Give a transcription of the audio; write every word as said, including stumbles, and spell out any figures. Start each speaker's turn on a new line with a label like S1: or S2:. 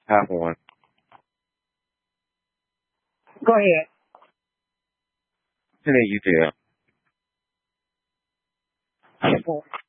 S1: Have one.
S2: Go ahead.
S1: I think you do.